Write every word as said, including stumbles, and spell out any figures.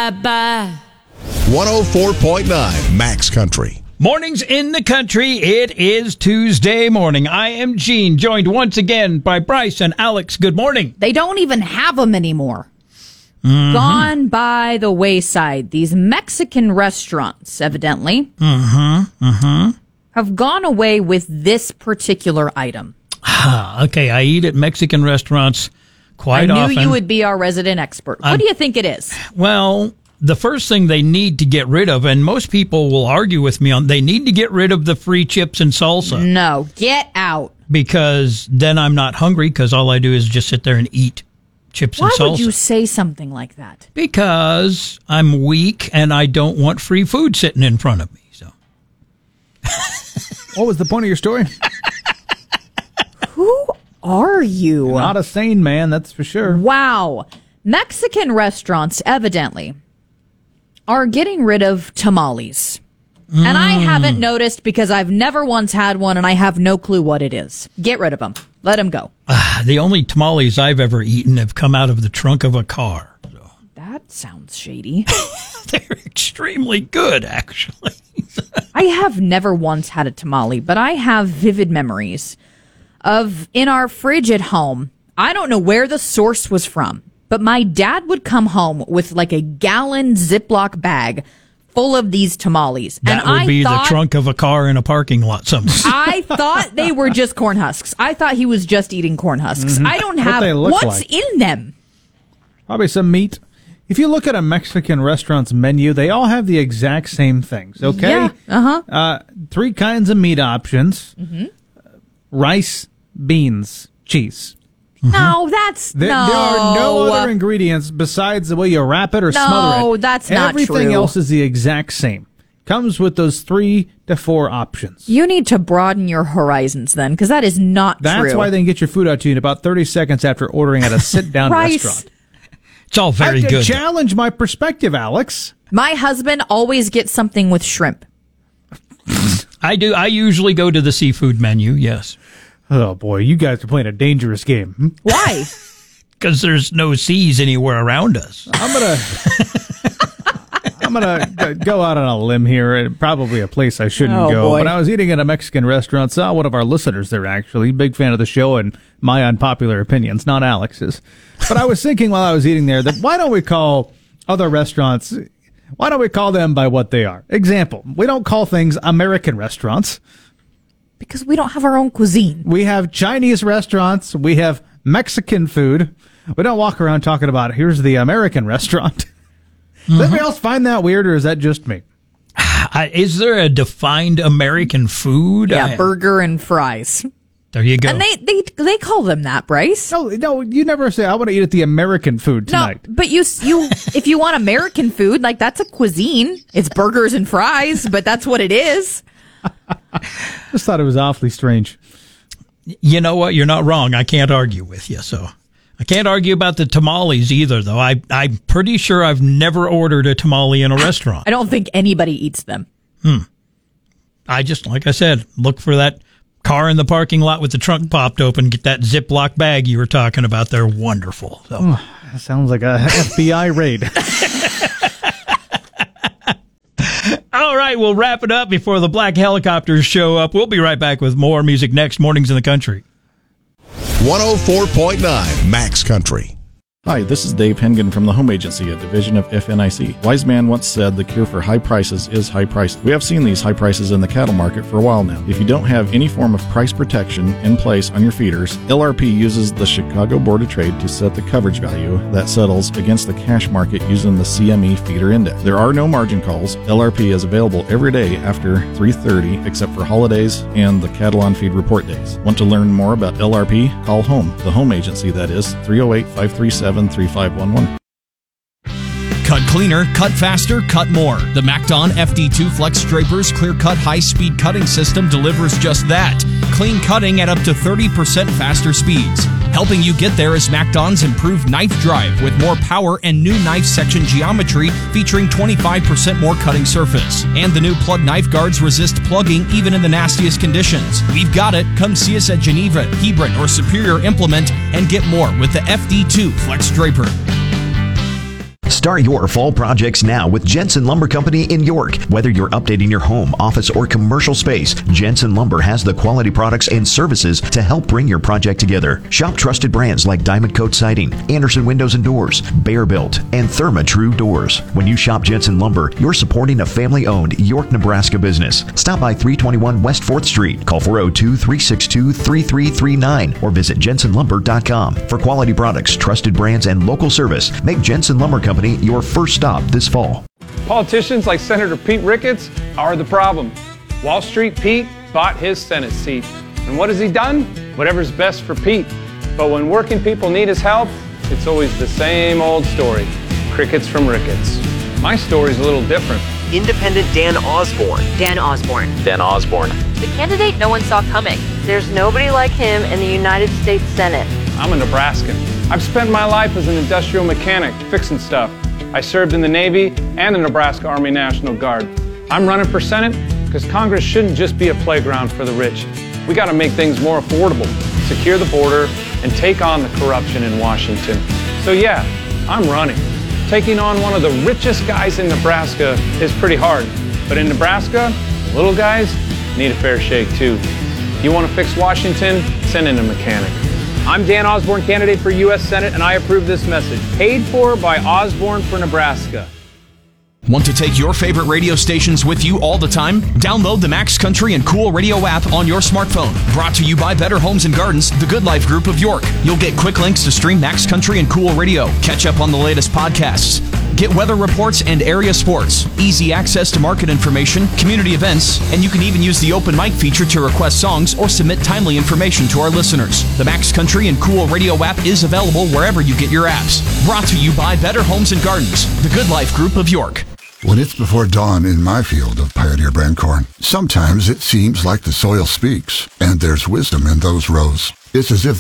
bye-bye. one oh four point nine Max Country. Mornings in the country. It is Tuesday morning. I am Gene, joined once again by Bryce and Alex. Good morning. They don't even have them anymore. Mm-hmm. Gone by the wayside. These Mexican restaurants, evidently, Mm-hmm. Mm-hmm. have gone away with this particular item. Ah, okay, I eat at Mexican restaurants quite I knew often. you would be our resident expert. What I'm- do you think it is? Well, the first thing they need to get rid of, and most people will argue with me on, they need to get rid of the free chips and salsa. No, get out. Because then I'm not hungry because all I do is just sit there and eat chips Why and salsa. would you say something like that? Because I'm weak and I don't want free food sitting in front of me. So, What was the point of your story? Who are you? Not a sane man, that's for sure. Wow. Mexican restaurants, evidently, are getting rid of tamales. Mm. And I haven't noticed because I've never once had one and I have no clue what it is. Get rid of them. Let them go. uh, the only tamales I've ever eaten have come out of the trunk of a car. So. That sounds shady. They're extremely good, actually. I have never once had a tamale, but I have vivid memories of in our fridge at home. I don't know where the source was from, but my dad would come home with like a gallon Ziploc bag full of these tamales. That and would I be thought, the trunk of a car in a parking lot somewhere. I thought they were just corn husks. I thought he was just eating corn husks. Mm-hmm. I don't What have they look what's like. in them. Probably some meat. If you look at a Mexican restaurant's menu, they all have the exact same things, okay? Yeah, uh-huh. Uh, three kinds of meat options. Mm-hmm. Rice, beans, cheese. No, that's There, no. there are no other ingredients besides the way you wrap it or No, smother it. that's not Everything true. else is the exact same. Comes with those three to four options. You need to broaden your horizons then, because that is not That's true. why they can get your food out to you in about thirty seconds after ordering at a sit-down Rice. restaurant. It's all very I good. challenge my perspective, Alex. My husband always gets something with shrimp. I do. I usually go to the seafood menu, yes. Oh, boy, you guys are playing a dangerous game. Hmm? Why? Because there's no seas anywhere around us. I'm going to... I'm going to go out on a limb here, and probably a place I shouldn't Oh, go. boy. But I was eating at a Mexican restaurant, saw one of our listeners there, actually. Big fan of the show and my unpopular opinions, not Alex's. But I was thinking while I was eating there that why don't we call other restaurants, why don't we call them by what they are? Example, we don't call things American restaurants. Because we don't have our own cuisine. We have Chinese restaurants. We have Mexican food. We don't walk around talking about, here's the American restaurant. Does anybody else find that weird, or is that just me? I, is there a defined American food? Yeah, I- burger and fries. There you go. And they, they they call them that, Bryce. No, no, you never say, I want to eat at the American food tonight. No, but you you if you want American food, like that's a cuisine. It's burgers and fries, but that's what it is. Just thought it was awfully strange. You know what? You're not wrong. I can't argue with you. So I can't argue about the tamales either, though. I, I'm pretty sure I've never ordered a tamale in a restaurant. I don't think anybody eats them. I just, like I said, look for that car in the parking lot with the trunk popped open. Get that Ziploc bag you were talking about. They're wonderful. So. That sounds like a F B I raid. All right, we'll wrap it up before the black helicopters show up. We'll be right back with more music next. Mornings in the Country. one oh four point nine Max Country. Hi, this is Dave Hengen from the Home Agency, a division of F N I C. Wise man once said the cure for high prices is high prices. We have seen these high prices in the cattle market for a while now. If you don't have any form of price protection in place on your feeders, L R P uses the Chicago Board of Trade to set the coverage value that settles against the cash market using the C M E feeder index. There are no margin calls. L R P is available every day after three thirty except for holidays and the cattle on feed report days. Want to learn more about L R P? Call HOME, the home agency that is, three oh eight, five three seven, three five one one. Cut cleaner, cut faster, cut more. The MacDon F D two Flex Draper's clear-cut high-speed cutting system delivers just that. Clean cutting at up to thirty percent faster speeds. Helping you get there is MacDon's improved knife drive with more power and new knife section geometry featuring twenty-five percent more cutting surface. And the new plug knife guards resist plugging even in the nastiest conditions. We've got it. Come see us at Geneva, Hebron, or Superior Implement and get more with the F D two Flex Draper. Start your fall projects now with Jensen Lumber Company in York. Whether you're updating your home, office, or commercial space, Jensen Lumber has the quality products and services to help bring your project together. Shop trusted brands like Diamond Coat Siding, Anderson Windows and Doors, Bear Built, and ThermaTrue Doors. When you shop Jensen Lumber, you're supporting a family-owned York, Nebraska business. Stop by three twenty-one West fourth Street. Call four oh two, three six two, three three three nine or visit jensen lumber dot com. For quality products, trusted brands, and local service, make Jensen Lumber Company your first stop this fall. Politicians like Senator Pete Ricketts are the problem. Wall Street Pete bought his Senate seat. And what has he done? Whatever's best for Pete. But when working people need his help, it's always the same old story. Crickets from Ricketts. My story's a little different. Independent Dan Osborne. Dan Osborne. Dan Osborne. The candidate no one saw coming. There's nobody like him in the United States Senate. I'm a Nebraskan. I've spent my life as an industrial mechanic, fixing stuff. I served in the Navy and the Nebraska Army National Guard. I'm running for Senate because Congress shouldn't just be a playground for the rich. We got to make things more affordable, secure the border, and take on the corruption in Washington. So yeah, I'm running. Taking on one of the richest guys in Nebraska is pretty hard. But in Nebraska, little guys need a fair shake too. You want to fix Washington? Send in a mechanic. I'm Dan Osborne, candidate for U S Senate, and I approve this message. Paid for by Osborne for Nebraska. Want to take your favorite radio stations with you all the time? Download the Max Country and Cool Radio app on your smartphone. Brought to you by Better Homes and Gardens, the Good Life Group of York. You'll get quick links to stream Max Country and Cool Radio, catch up on the latest podcasts, get weather reports and area sports, easy access to market information, community events, and you can even use the open mic feature to request songs or submit timely information to our listeners. The Max Country and Cool Radio app is available wherever you get your apps. Brought to you by Better Homes and Gardens, the Good Life Group of York. When it's before dawn in my field of Pioneer brand corn, sometimes it seems like the soil speaks, and there's wisdom in those rows. It's as if